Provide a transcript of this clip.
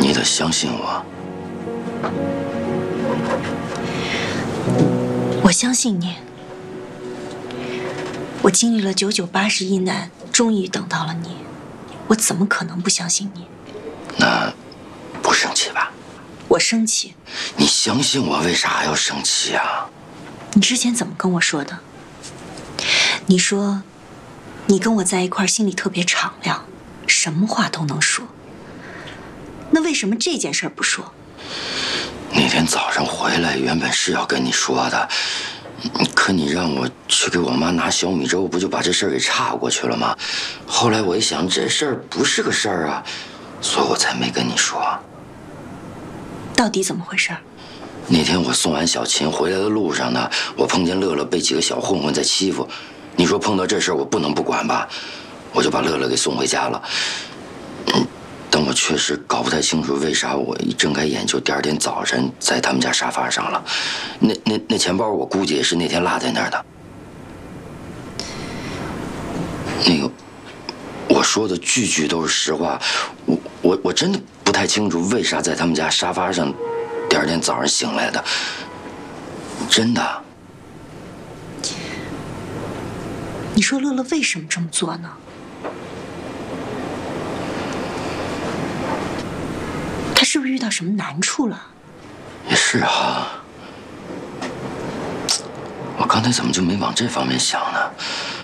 你得相信我。 我相信你。我经历了99、80一难，终于等到了你，我怎么可能不相信你？ 那不生气吧？ 我生气。 你相信我，为啥还要生气啊？ 你之前怎么跟我说的？你说，你跟我在一块儿心里特别敞亮，什么话都能说。那为什么这件事不说？ 那天早上回来，原本是要跟你说的，可你让我去给我妈拿小米粥，不就把这事儿给岔过去了吗？后来我一想，这事儿不是个事儿啊，所以我才没跟你说。 到底怎么回事？ 那天我送完小琴回来的路上呢，我碰见乐乐被几个小混混在欺负。你说碰到这事儿我不能不管吧？我就把乐乐给送回家了。但我确实搞不太清楚为啥我一睁开眼就第二天早晨在他们家沙发上了。那钱包我估计也是那天落在那儿的。那个，我说的句句都是实话。我真的不太清楚为啥在他们家沙发上，第二天早上醒来的。真的。 你说乐乐为什么这么做呢？他是不是遇到什么难处了？ 也是啊。我刚才怎么就没往这方面想呢？